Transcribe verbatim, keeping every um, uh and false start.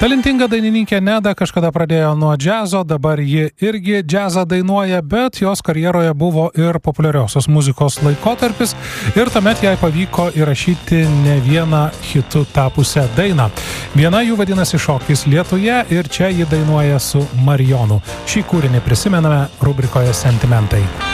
Talentinga dainininkė Neda kažkada pradėjo nuo džiazo, dabar ji irgi džiazą dainuoja, bet jos karjeroje buvo ir populiariosios muzikos laikotarpis ir tuomet jai pavyko įrašyti ne vieną hitų tapusią dainą. Viena jų vadinasi Šokis lietuje ir čia ji dainuoja su Marijonu. Šį kūrinį prisimename rubrikoje Sentimentai.